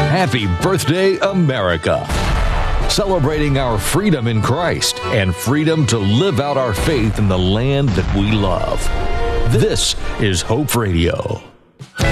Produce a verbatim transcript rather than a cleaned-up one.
Happy birthday, America. Celebrating our freedom in Christ and freedom to live out our faith in the land that we love. This is Hope Radio.